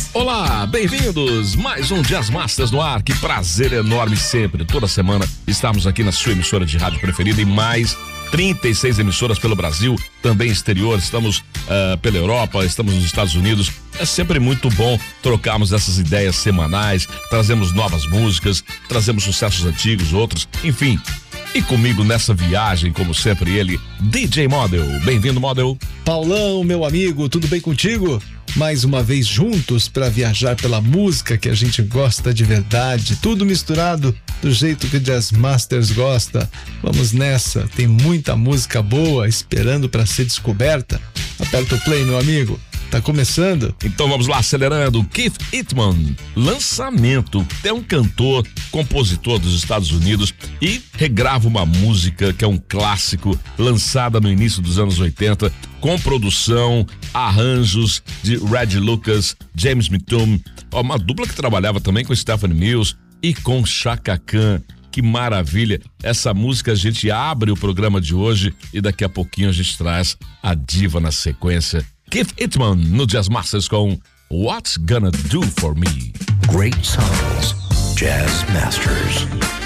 Olá, bem-vindos! Mais um Jazz Masters no ar, que prazer enorme sempre. Toda semana estamos aqui na sua emissora de rádio preferida e mais 36 emissoras pelo Brasil, também exterior, estamos pela Europa, estamos nos Estados Unidos. É sempre muito bom trocarmos essas ideias semanais, trazemos novas músicas, trazemos sucessos antigos, outros, enfim. E comigo nessa viagem, como sempre, ele, DJ Model. Bem-vindo, Model. Paulão, meu amigo, tudo bem contigo? Mais uma vez juntos para viajar pela música que a gente gosta de verdade, tudo misturado do jeito que o Jazz Masters gosta. Vamos nessa, tem muita música boa esperando para ser descoberta. Aperta o play, meu amigo. Tá começando? Então vamos lá, acelerando. Keith Eastman, lançamento. É um cantor, compositor dos Estados Unidos e regrava uma música que é um clássico, lançada no início dos anos 80, com produção, arranjos de Red Lucas, James Mitchum, uma dupla que trabalhava também com Stephanie Mills e com Chaka Khan. Que maravilha, essa música a gente abre o programa de hoje e daqui a pouquinho a gente traz a diva na sequência. Keith Eastman no Jazz Masters com What's Gonna Do For Me. Great songs, Jazz Masters.